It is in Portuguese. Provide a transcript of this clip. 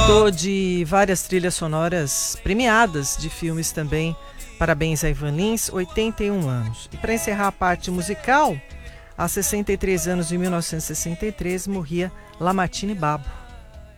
Autor de várias trilhas sonoras premiadas de filmes também. Parabéns a Ivan Lins, 81 anos. E para encerrar a parte musical, aos 63 anos, em 1963, morria Lamartine Babo.